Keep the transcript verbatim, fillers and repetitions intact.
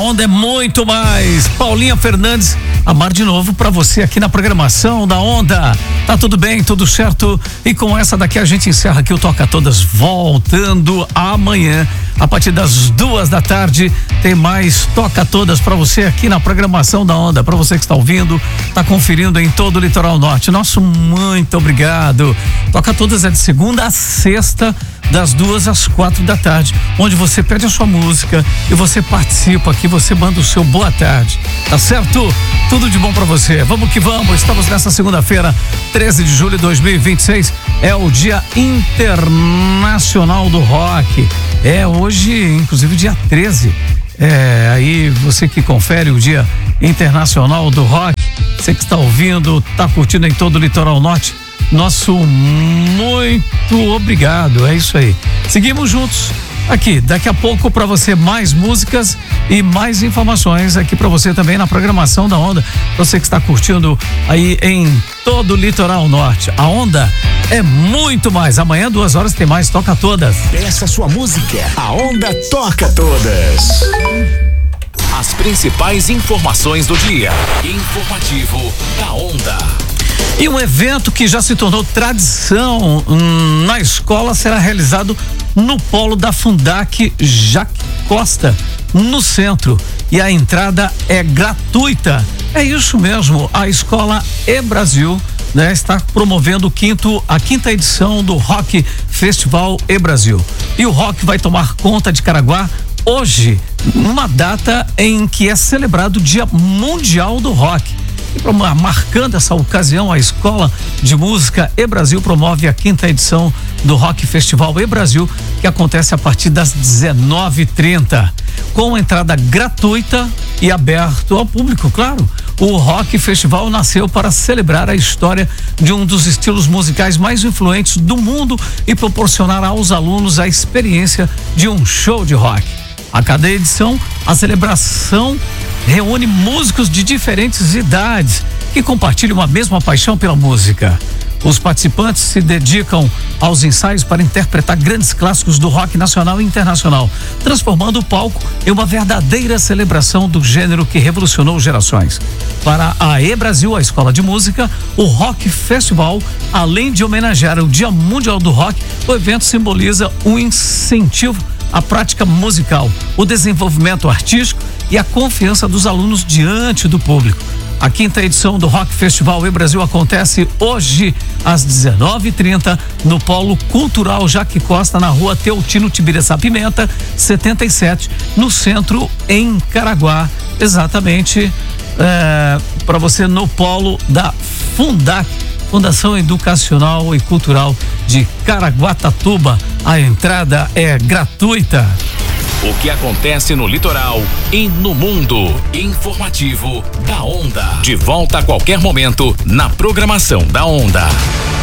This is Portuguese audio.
Onda é muito mais. Paulinha Fernandes, amar de novo pra você aqui na programação da Onda. Tá tudo bem, tudo certo? E com essa daqui a gente encerra aqui o Toca Todas, voltando amanhã a partir das duas da tarde. Tem mais Toca Todas pra você aqui na programação da Onda. Pra você que está ouvindo, tá conferindo em todo o Litoral Norte. Nosso muito obrigado. Toca Todas é de segunda a sexta, das duas às quatro da tarde, onde você pede a sua música e você participa aqui, você manda o seu boa tarde, tá certo? Tudo de bom pra você. Vamos que vamos. Estamos nessa segunda-feira, treze de julho de dois mil e vinte e seis. É o Dia Internacional do Rock. É hoje, inclusive, dia treze. É, aí você que confere o Dia Internacional do Rock, você que está ouvindo, tá curtindo em todo o Litoral Norte, nosso muito obrigado, é isso aí. Seguimos juntos aqui, daqui a pouco para você mais músicas e mais informações aqui para você também na programação da Onda. Você que está curtindo aí em todo o Litoral Norte. A Onda é muito mais. Amanhã, duas horas, tem mais Toca Todas. Peça sua música, a Onda toca todas. As principais informações do dia. Informativo da Onda. E um evento que já se tornou tradição hum, na escola será realizado no polo da Fundac Jaque Costa, no centro. E a entrada é gratuita. É isso mesmo, a escola E-Brasil, né, está promovendo o quinto, a quinta edição do Rock Festival E-Brasil. E o rock vai tomar conta de Caraguá hoje, numa data em que é celebrado o Dia Mundial do Rock. E marcando essa ocasião, a Escola de Música E-Brasil promove a quinta edição do Rock Festival E-Brasil, que acontece a partir das dezenove e trinta, com entrada gratuita e aberto ao público, claro. O Rock Festival nasceu para celebrar a história de um dos estilos musicais mais influentes do mundo e proporcionar aos alunos a experiência de um show de rock. A cada edição, a celebração reúne músicos de diferentes idades que compartilham a mesma paixão pela música. Os participantes se dedicam aos ensaios para interpretar grandes clássicos do rock nacional e internacional, transformando o palco em uma verdadeira celebração do gênero que revolucionou gerações. Para a E-Brasil, a escola de música, o Rock Festival, além de homenagear o Dia Mundial do Rock, o evento simboliza um incentivo à prática musical, o desenvolvimento artístico e a confiança dos alunos diante do público. A quinta edição do Rock Festival E-Brasil acontece hoje às dezenove e trinta no Polo Cultural Jaque Costa, na rua Teotino Tibiriçá Pimenta, setenta e sete, no centro, em Caraguá. Exatamente, é, para você no polo da Fundac, Fundação Educacional e Cultural de Caraguatatuba. A entrada é gratuita. O que acontece no litoral e no mundo. Informativo da Onda. De volta a qualquer momento na programação da Onda.